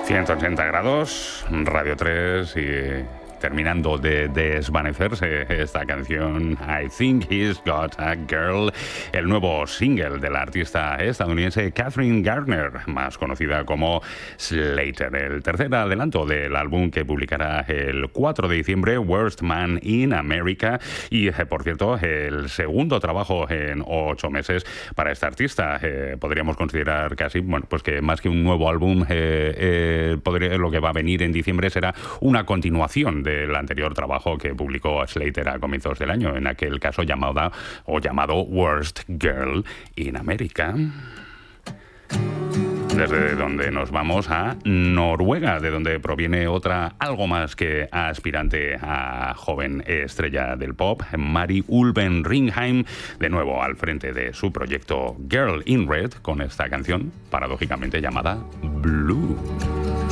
180 grados, Radio 3 y terminando de desvanecerse esta canción I Think He's Got a Girl, el nuevo single de la artista estadounidense Catherine Gardner, más conocida como Slater, el tercer adelanto del álbum que publicará el 4 de diciembre, Worst Man in America, y por cierto, el segundo trabajo en 8 meses para esta artista. Podríamos considerar casi, bueno, pues que más que un nuevo álbum, lo que va a venir en diciembre será una continuación del anterior trabajo que publicó Slater a comienzos del año, en aquel caso llamado Worst Girl in America. Desde donde nos vamos a Noruega, de donde proviene otra algo más que aspirante a joven estrella del pop, Mari Ulven Ringheim, de nuevo al frente de su proyecto Girl in Red, con esta canción paradójicamente llamada Blue.